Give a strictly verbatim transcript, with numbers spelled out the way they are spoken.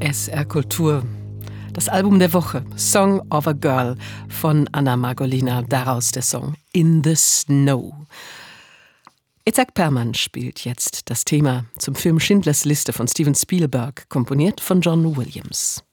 S R Kultur. Das Album der Woche, Song of a Girl von Anna Margolina, daraus der Song In the Snow. Itzhak Perlman spielt jetzt das Thema zum Film Schindlers Liste von Steven Spielberg, komponiert von John Williams.